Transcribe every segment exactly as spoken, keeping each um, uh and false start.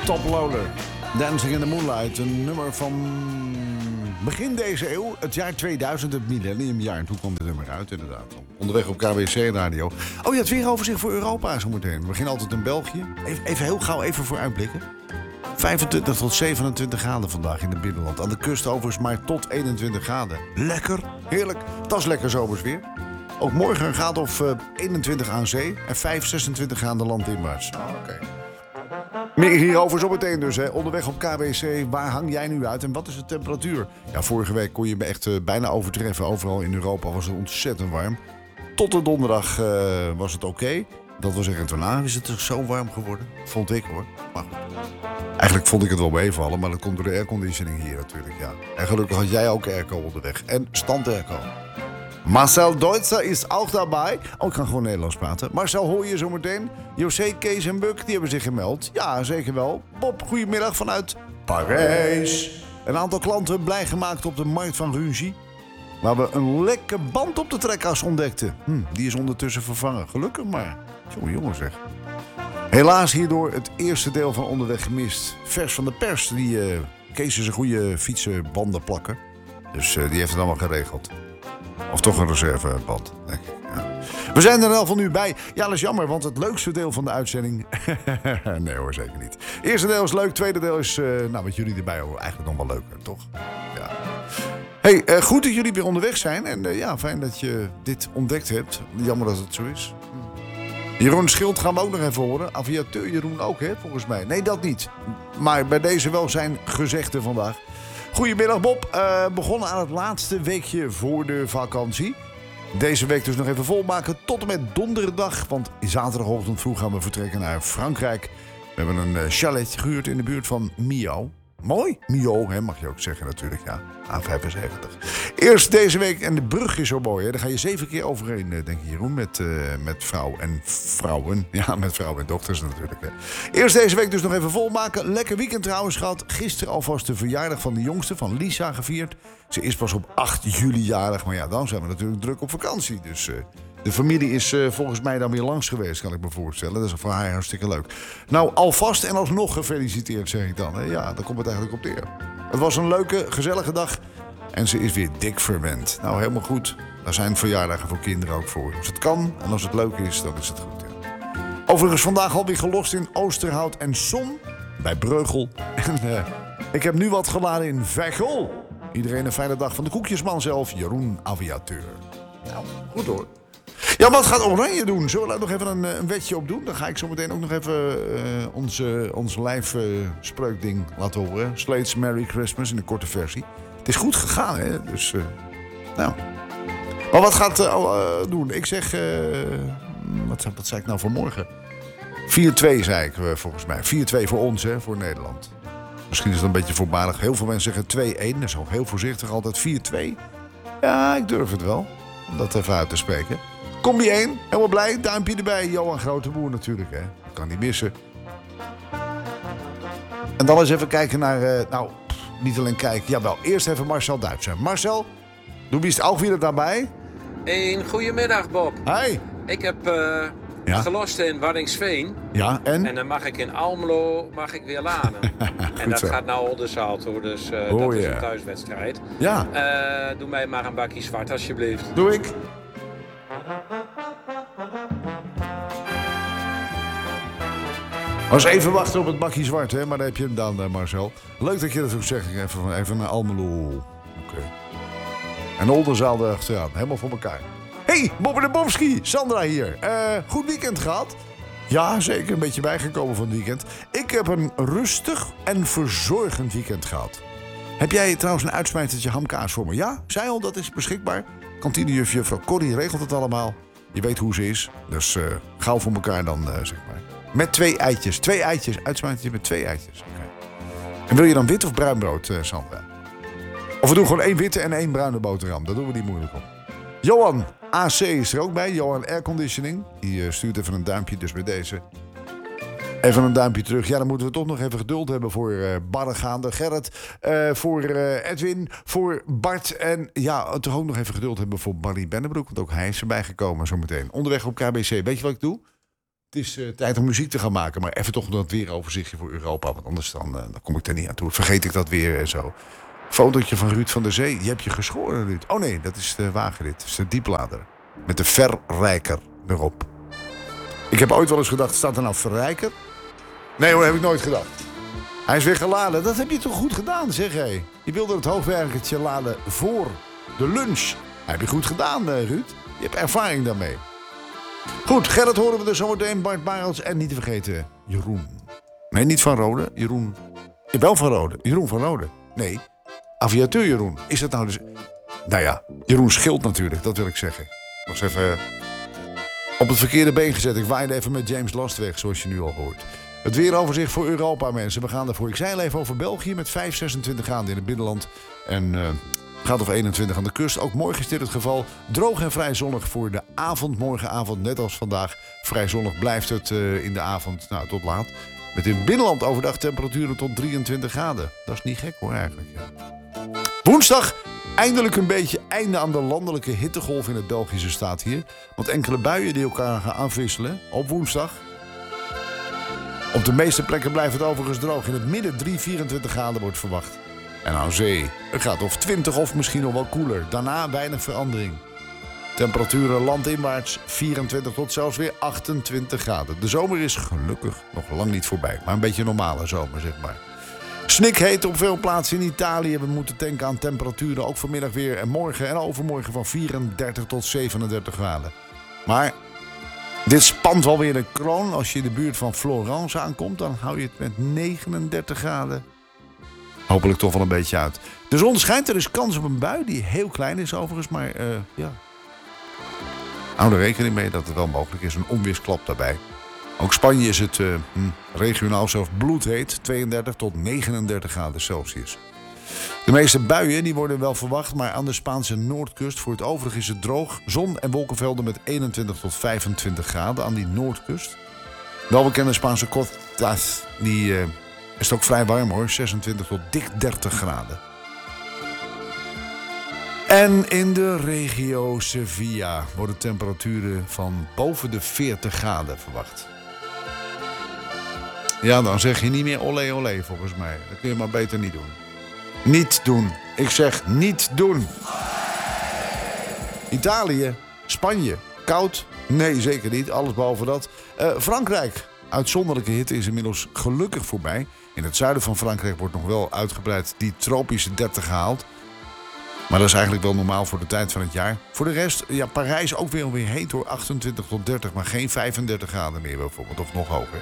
Top Loader. Dancing in the Moonlight. Een nummer van begin deze eeuw. Het jaar tweeduizend, het millenniumjaar. En toen kwam dit nummer uit, inderdaad. Onderweg op K B C Radio. Oh, je hebt weer overzicht voor Europa zometeen. We beginnen altijd in België. Even, even heel gauw even vooruitblikken. vijfentwintig tot zevenentwintig graden vandaag in het binnenland. Aan de kust overigens maar tot eenentwintig graden. Lekker, heerlijk. Dat is lekker zomers weer. Ook morgen een graad of uh, eenentwintig aan zee. En vijf, zesentwintig graden landinwaarts. Oh, oké. Okay. Meer hierover zometeen dus. Hè. Onderweg op K B C. Waar hang jij nu uit en wat is de temperatuur? Ja, vorige week kon je me echt uh, bijna overtreffen. Overal in Europa was het ontzettend warm. Tot de donderdag uh, was het oké. Okay. Dat wil zeggen, vandaag is het er zo warm geworden. Vond ik hoor. Maar goed. Eigenlijk vond ik het wel meevallen, maar dat komt door de airconditioning hier natuurlijk. Ja. En gelukkig had jij ook airco onderweg. En stand airco. Marcel Deutzer is ook daarbij. Oh, ik kan gewoon Nederlands praten. Marcel hoor je zometeen. José, Kees en Buk, die hebben zich gemeld. Ja, zeker wel. Bob, goedemiddag vanuit Parijs. Een aantal klanten blij gemaakt op de markt van Runzi. Waar we een lekker band op de trekkas ontdekten. Hm, die is ondertussen vervangen. Gelukkig maar. Jongen, jongen zeg. Helaas hierdoor het eerste deel van Onderweg gemist. Vers van de pers. Die uh, Kees is een goede fietsenbanden plakken. Dus uh, die heeft het allemaal geregeld. Of toch een reserveband, denk ik. Ja. We zijn er wel van nu bij. Ja, dat is jammer, want het leukste deel van de uitzending... nee hoor, zeker niet. Eerste deel is leuk, tweede deel is... Uh, nou, met jullie erbij hoor, eigenlijk nog wel leuker, toch? Ja. Hey, uh, goed dat jullie weer onderweg zijn. En uh, ja, fijn dat je dit ontdekt hebt. Jammer dat het zo is. Jeroen Schild gaan we ook nog even horen. Aviateur Jeroen ook, hè, volgens mij. Nee, dat niet. Maar bij deze wel zijn gezegden vandaag. Goedemiddag Bob. Uh, begonnen aan het laatste weekje voor de vakantie. Deze week dus nog even volmaken tot en met donderdag. Want zaterdagochtend vroeg gaan we vertrekken naar Frankrijk. We hebben een uh, chaletje gehuurd in de buurt van Millau. Mooi. Millau, hè, mag je ook zeggen natuurlijk. Ja, A vijfenzeventig. Eerst deze week, en de brug is zo mooi. Hè. Daar ga je zeven keer overheen, denk je Jeroen. Met, uh, met vrouw en vrouwen. Ja, met vrouwen en dochters natuurlijk. Hè. Eerst deze week dus nog even volmaken. Lekker weekend trouwens gehad. Gisteren alvast de verjaardag van de jongste, van Lisa, gevierd. Ze is pas op acht juli jarig. Maar ja, dan zijn we natuurlijk druk op vakantie. Dus... Uh, De familie is uh, volgens mij dan weer langs geweest, kan ik me voorstellen. Dat is voor haar hartstikke leuk. Nou, alvast en alsnog gefeliciteerd, zeg ik dan. Hè? Ja, daar komt het eigenlijk op neer. Het was een leuke, gezellige dag. En ze is weer dik verwend. Nou, helemaal goed. Daar zijn verjaardagen voor kinderen ook voor. Als het kan en als het leuk is, dan is het goed. Ja. Overigens vandaag alweer gelost in Oosterhout en Son. Bij Breugel. En uh, ik heb nu wat geladen in Veghel. Iedereen een fijne dag van de koekjesman zelf, Jeroen Aviateur. Nou, goed hoor. Ja, wat gaat Oranje doen? Zullen we daar nog even een, een wetje op doen? Dan ga ik zo meteen ook nog even uh, onze, onze live uh, spreukding laten horen. Slate's Merry Christmas in de korte versie. Het is goed gegaan, hè? Dus, uh, nou. Maar wat gaat uh, uh, doen? Ik zeg, uh, wat, wat zei ik nou voor morgen? vier twee zei ik uh, volgens mij. vier twee voor ons, hè? Voor Nederland. Misschien is het een beetje voorbarig. Heel veel mensen zeggen twee een. Dat is ook heel voorzichtig altijd. vier twee. Ja, ik durf het wel. Om dat even uit te spreken. Combi één, helemaal blij, duimpje erbij. Johan Groteboer natuurlijk, hè. Dat kan niet missen. En dan eens even kijken naar... Uh, nou, pff, niet alleen kijken. Jawel, eerst even Marcel Duitser. Marcel, du bist ook weer daarbij. Een goedemiddag, Bob. Hi. Ik heb uh, ja? gelost in Waddinxveen. Ja, en? En dan mag ik in Almelo mag ik weer laden. En dat zo. Gaat nou Oldenzaal, hoor. Dus uh, oh, dat is yeah. een thuiswedstrijd. Ja. Uh, doe mij maar een bakje zwart, alsjeblieft. Doe ik. Was even wachten op het bakje zwart, hè? Maar daar heb je hem dan, Marcel. Leuk dat je dat ook zegt. Even, even naar Almelo. Oké. Okay. En Oldenzaal erachteraan. Helemaal voor elkaar. Hey, Bob de Bomski. Sandra hier. Uh, goed weekend gehad? Ja, zeker. Een beetje bijgekomen van het weekend. Ik heb een rustig en verzorgend weekend gehad. Heb jij trouwens een uitsmijtertje hamkaas voor me? Ja, zei al, dat is beschikbaar. Kantinejufje, juffrouw Corrie regelt het allemaal. Je weet hoe ze is. Dus uh, gauw voor elkaar dan, uh, zeg maar. Met twee eitjes. Twee eitjes. Uitsmijtertje met twee eitjes. Okay. En wil je dan wit of bruin brood, uh, Sandra? Of we doen gewoon één witte en één bruine boterham. Daar doen we niet moeilijk op. Johan A C is er ook bij. Johan Airconditioning. Die uh, stuurt even een duimpje dus bij deze. Even een duimpje terug. Ja, dan moeten we toch nog even geduld hebben voor uh, Barregaande, Gerrit. Uh, voor uh, Edwin, voor Bart. En ja, toch ook nog even geduld hebben voor Barry Bennebroek. Want ook hij is erbij gekomen zometeen. Onderweg op K B C. Weet je wat ik doe? Het is uh, tijd om muziek te gaan maken. Maar even toch dat weeroverzichtje voor Europa. Want anders dan, uh, dan kom ik er niet aan toe. Vergeet ik dat weer en zo. Fotootje van Ruud van der Zee. Je hebt je geschoren, Ruud. Oh nee, dat is de wagenrit. Dat is de dieplader. Met de verrijker erop. Ik heb ooit wel eens gedacht, staat er nou verrijker? Nee hoor, heb ik nooit gedacht. Hij is weer geladen. Dat heb je toch goed gedaan, zeg hé. Je wilde het hoogwerkertje laden voor de lunch. Heb je goed gedaan, Ruud. Je hebt ervaring daarmee. Goed, Gerrit horen we dus zometeen. Bart Barels en niet te vergeten Jeroen. Nee, niet van Rode. Jeroen. Ik ben van Rode. Jeroen van Rode. Nee, aviateur Jeroen. Is dat nou dus... Nou ja, Jeroen Schild natuurlijk, dat wil ik zeggen. Nog eens even op het verkeerde been gezet. Ik waaide even met James Last weg, zoals je nu al hoort. Het weeroverzicht voor Europa, mensen. We gaan ervoor. Ik zei al even over België met vijf, zesentwintig graden in het binnenland. En uh, gaat of eenentwintig aan de kust. Ook morgen is dit het geval. Droog en vrij zonnig voor de avond. Morgenavond, net als vandaag. Vrij zonnig blijft het uh, in de avond nou, tot laat. Met in het binnenland overdag temperaturen tot drieëntwintig graden. Dat is niet gek hoor eigenlijk. Ja. Woensdag eindelijk een beetje einde aan de landelijke hittegolf in het Belgische staat hier. Want enkele buien die elkaar gaan afwisselen op woensdag. Op de meeste plekken blijft het overigens droog. In het midden drie, vierentwintig graden wordt verwacht. En aan zee, het gaat of twintig of misschien nog wel koeler. Daarna weinig verandering. Temperaturen landinwaarts vierentwintig tot zelfs weer achtentwintig graden. De zomer is gelukkig nog lang niet voorbij. Maar een beetje een normale zomer, zeg maar. Snikheet op veel plaatsen in Italië. We moeten denken aan temperaturen ook vanmiddag weer. En morgen en overmorgen van vierendertig tot zevenendertig graden. Maar dit spant wel weer een kroon. Als je in de buurt van Florence aankomt, dan hou je het met negenendertig graden. Hopelijk toch wel een beetje uit. De zon schijnt, er is kans op een bui die heel klein is overigens. Maar uh, ja, hou er rekening mee dat het wel mogelijk is. Een onweersklap daarbij. Ook Spanje is het uh, hm, regionaal zelfs bloedheet. tweeëndertig tot negenendertig graden Celsius. De meeste buien die worden wel verwacht, maar aan de Spaanse noordkust. Voor het overige is het droog. Zon en wolkenvelden met eenentwintig tot vijfentwintig graden aan die noordkust. Wel bekende Spaanse costas, die uh, is het ook vrij warm hoor. zesentwintig tot dik dertig graden. En in de regio Sevilla worden temperaturen van boven de veertig graden verwacht. Ja, dan zeg je niet meer olé olé volgens mij. Dat kun je maar beter niet doen. Niet doen. Ik zeg niet doen. Italië, Spanje, koud? Nee, zeker niet. Alles behalve dat. Uh, Frankrijk, uitzonderlijke hitte is inmiddels gelukkig voorbij. In het zuiden van Frankrijk wordt nog wel uitgebreid die tropische dertig gehaald. Maar dat is eigenlijk wel normaal voor de tijd van het jaar. Voor de rest, ja, Parijs ook weer, weer heet hoor. achtentwintig tot dertig, maar geen vijfendertig graden meer bijvoorbeeld. Of nog hoger.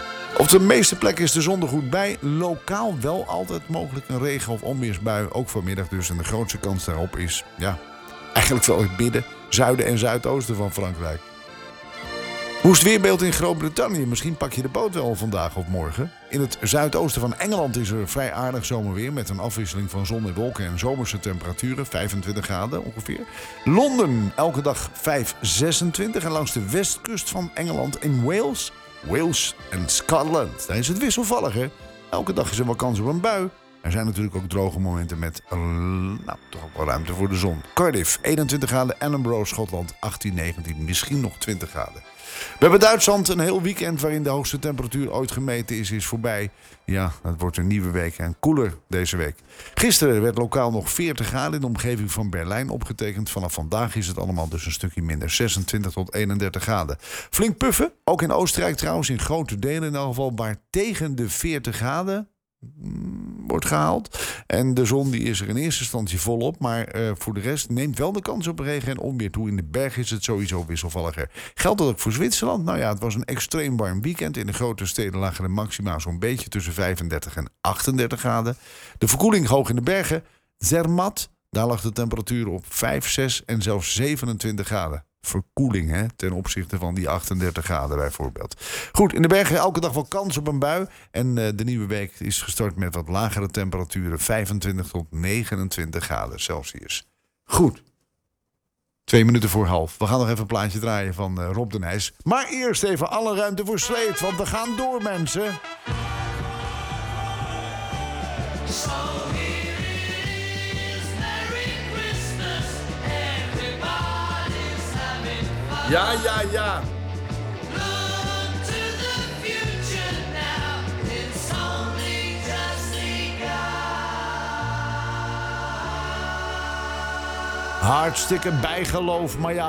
Op de meeste plekken is de zon er goed bij. Lokaal wel altijd mogelijk een regen- of onweersbui. Ook vanmiddag dus. En de grootste kans daarop is, ja, eigenlijk wel het midden, zuiden en zuidoosten van Frankrijk. Hoe is het weerbeeld in Groot-Brittannië? Misschien pak je de boot wel vandaag of morgen. In het zuidoosten van Engeland is er vrij aardig zomerweer. Met een afwisseling van zon en wolken en zomerse temperaturen. vijfentwintig graden ongeveer. Londen, elke dag vijf, zesentwintig. En langs de westkust van Engeland in Wales... Wales en Scotland. Daar is het wisselvallig, hè? Elke dag is er wel kans op een bui. Er zijn natuurlijk ook droge momenten met uh, nou, toch ook wel ruimte voor de zon. Cardiff, eenentwintig graden. Edinburgh, Schotland, achttien, negentien, misschien nog twintig graden. We hebben Duitsland, een heel weekend waarin de hoogste temperatuur ooit gemeten is, is voorbij. Ja, het wordt een nieuwe week en koeler deze week. Gisteren werd lokaal nog veertig graden in de omgeving van Berlijn opgetekend. Vanaf vandaag is het allemaal dus een stukje minder. zesentwintig tot eenendertig graden. Flink puffen, ook in Oostenrijk trouwens, in grote delen in elk geval, maar tegen de veertig graden wordt gehaald. En de zon die is er in eerste instantie volop. Maar uh, voor de rest neemt wel de kans op regen en onweer toe. In de bergen is het sowieso wisselvalliger. Geldt dat ook voor Zwitserland? Nou ja, het was een extreem warm weekend. In de grote steden lagen de maxima zo'n beetje tussen vijfendertig en achtendertig graden. De verkoeling hoog in de bergen. Zermatt, daar lag de temperatuur op vijf, zes en zelfs zevenentwintig graden. Verkoeling, hè, ten opzichte van die achtendertig graden bijvoorbeeld. Goed, in de bergen elke dag wel kans op een bui. En uh, de nieuwe week is gestart met wat lagere temperaturen. vijfentwintig tot negenentwintig graden Celsius. Goed. Twee minuten voor half. We gaan nog even een plaatje draaien van uh, Rob de Nijs. Maar eerst even alle ruimte voor Sleet, want we gaan door, mensen. Ja, ja, ja. Hartstikke bijgeloof, maar ja,